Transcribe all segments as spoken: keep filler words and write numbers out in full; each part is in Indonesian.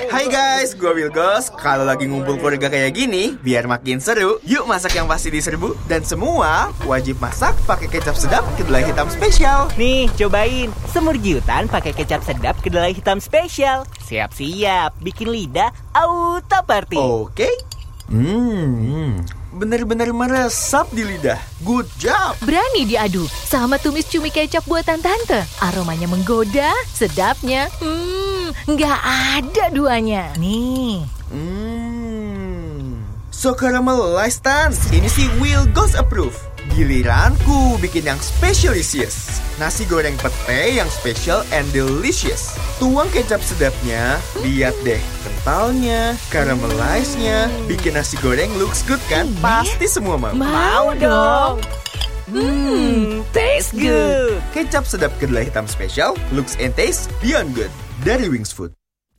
Hai guys, gue Wilgos. Kalau lagi ngumpul keluarga kayak gini, biar makin seru, yuk masak yang pasti diserbu. Dan semua wajib masak pakai kecap sedap kedelai hitam spesial. Nih, cobain semur giutan pakai kecap sedap kedelai hitam spesial. Siap-siap, bikin lidah auto party. Oke. Hmm, bener-bener meresap di lidah. Good job. Berani diadu sama tumis cumi kecap buatan tante. Aromanya menggoda, sedapnya Hmm, nggak ada duanya. Nih. Hmm, so caramelized Tan. Ini sih Wilgos approve. Giliranku bikin yang specialisius. Nasi goreng pete yang special and delicious. Tuang kecap sedapnya, lihat deh kentalnya, caramelized-nya, bikin nasi goreng looks good kan? Pasti semua mau. Mau dong. Hmm, taste good. Kecap sedap kedelai hitam special, looks and taste beyond good. Dari Wings Food.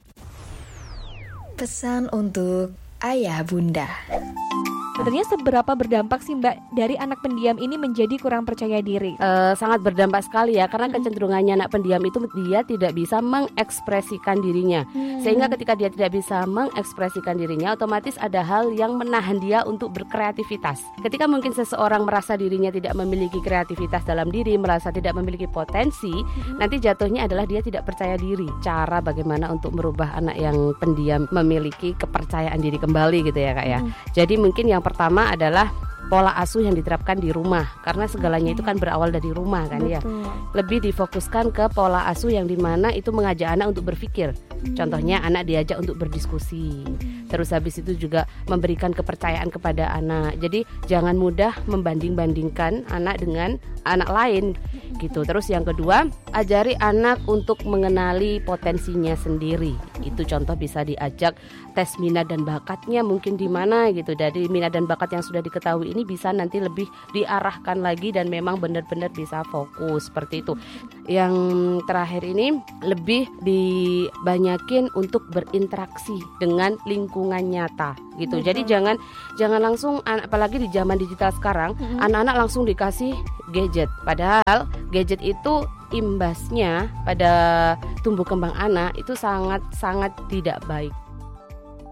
Pesan untuk ayah bunda. Sebenarnya seberapa berdampak sih Mbak dari anak pendiam ini menjadi kurang percaya diri? Uh, sangat berdampak sekali ya, karena kecenderungannya anak pendiam itu dia tidak bisa mengekspresikan dirinya. Hmm. Sehingga ketika dia tidak bisa mengekspresikan dirinya, otomatis ada hal yang menahan dia untuk berkreativitas. Ketika mungkin seseorang merasa dirinya tidak memiliki kreativitas dalam diri, merasa tidak memiliki potensi, hmm. nanti jatuhnya adalah dia tidak percaya diri. Cara bagaimana untuk merubah anak yang pendiam memiliki kepercayaan diri kembali gitu ya Kak ya. Hmm. Jadi mungkin yang pertama adalah pola asuh yang diterapkan di rumah, karena segalanya itu kan berawal dari rumah kan. Betul. Ya. Lebih difokuskan ke pola asuh yang dimana itu mengajak anak untuk berpikir. Hmm. Contohnya anak diajak untuk berdiskusi. Terus habis itu juga memberikan kepercayaan kepada anak. Jadi jangan mudah membanding-bandingkan anak dengan anak lain gitu. Terus yang kedua, ajari anak untuk mengenali potensinya sendiri. Itu contoh bisa diajak tes minat dan bakatnya mungkin di mana gitu. Dari minat dan bakat yang sudah diketahui ini bisa nanti lebih diarahkan lagi dan memang benar-benar bisa fokus seperti itu. Yang terakhir ini lebih dibanyakin untuk berinteraksi dengan lingkungan nyata gitu. Betul. Jadi jangan jangan langsung, apalagi di zaman digital sekarang, mm-hmm. anak-anak langsung dikasih gadget. Padahal gadget itu imbasnya pada tumbuh kembang anak itu sangat-sangat tidak baik.